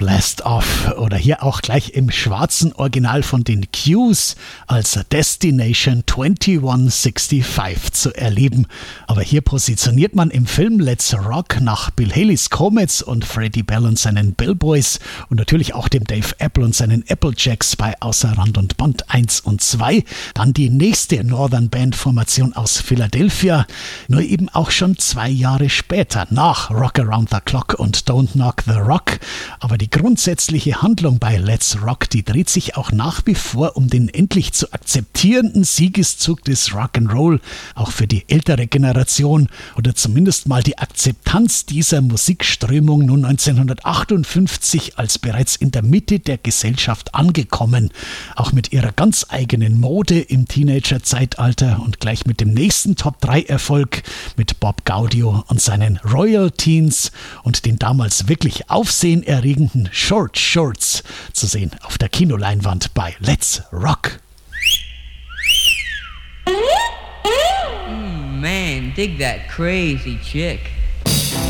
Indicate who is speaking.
Speaker 1: Blast Off oder hier auch gleich im schwarzen Original von den Q's als Destination 2165 zu erleben. Aber hier positioniert man im Film Let's Rock nach Bill Haleys Comets und Freddie Bell und seinen Bellboys und natürlich auch dem Dave Apple und seinen Applejacks bei Außer Rand und Band 1 und 2. Dann die nächste Northern Band Formation aus Philadelphia, nur eben auch schon 2 Jahre später, nach Rock Around the Clock und Don't Knock the Rock. Aber die grundsätzliche Handlung bei Let's Rock, die dreht sich auch nach wie vor um den endlich zu akzeptierenden Siegeszug des Rock'n'Roll, auch für die ältere Generation, oder zumindest mal die Akzeptanz dieser Musikströmung nun 1958 als bereits in der Mitte der Gesellschaft angekommen, auch mit ihrer ganz eigenen Mode im Teenager-Zeitalter und gleich mit dem nächsten Top-3-Erfolg mit Bob Gaudio und seinen Royal Teens und den damals wirklich aufsehenerregenden Short Shorts zu sehen auf der Kinoleinwand bei Let's Rock.
Speaker 2: Man, dig that crazy chick.